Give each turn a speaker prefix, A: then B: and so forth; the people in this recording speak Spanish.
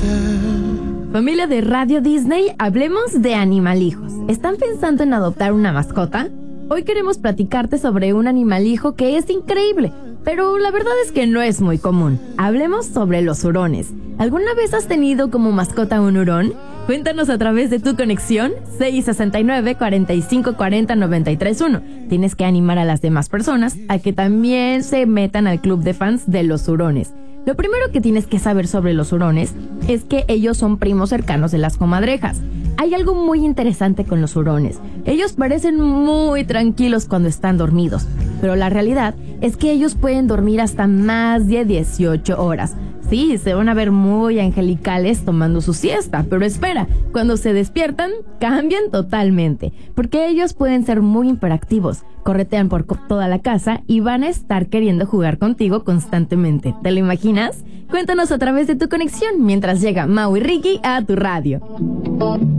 A: Familia de Radio Disney, hablemos de animalijos. ¿Están pensando en adoptar una mascota? Hoy queremos platicarte sobre un animalijo que es increíble, pero la verdad es que no es muy común. Hablemos sobre los hurones. ¿Alguna vez has tenido como mascota un hurón? Cuéntanos a través de tu conexión 669-4540-931. Tienes que animar a las demás personas a que también se metan al club de fans de los hurones. Lo primero que tienes que saber sobre los hurones es que ellos son primos cercanos de las comadrejas. Hay algo muy interesante con los hurones. Ellos parecen muy tranquilos cuando están dormidos, pero la realidad es que ellos pueden dormir hasta más de 18 horas. Sí, se van a ver muy angelicales tomando su siesta, pero espera, cuando se despiertan, cambian totalmente, porque ellos pueden ser muy hiperactivos, corretean por toda la casa y van a estar queriendo jugar contigo constantemente. ¿Te lo imaginas? Cuéntanos a través de tu conexión mientras llega Mau y Ricky a tu radio.